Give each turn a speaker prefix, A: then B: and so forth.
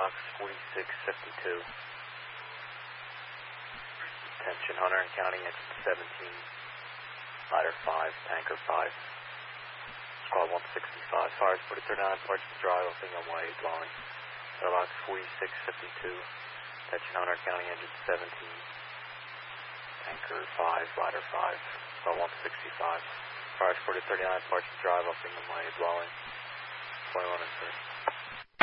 A: airlocks 4652. Attention Hunter and County engine 17, ladder 5, tanker 5. Squad 165, fires 4039, departure to drive, opening runway, dwelling. Airlocks 4652. Attention Hunter County engine 17, tanker 5, ladder 5. Squad 165, fires 4039, departure to drive, opening runway, dwelling. 21 and 3.